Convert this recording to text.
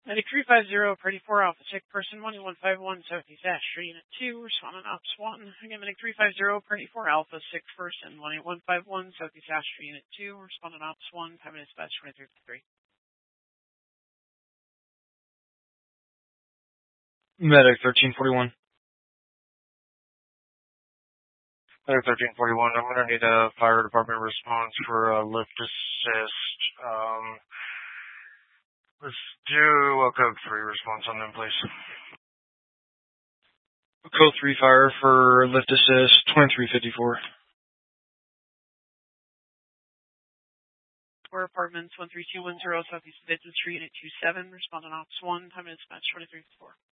Medic 350, Party 4 Alpha, sick person 1151, Southeast Ash Street, Unit 2, responding Ops 1. Again, Medic 350, Party 4 Alpha, sick person 18151, Southeast Ash Street, Unit 2, responding Ops 1, 5 minutes past 23:53. Medic 1341. Medic 1341, I'm going to need a fire department response for a lift assist. Let's do a code 3 response on them, please. Code 3 fire for lift assist 2354. Four apartments 13210 Southeast Vincent Street, Unit 27, responding Ops 1, 5 minutes past 23:54.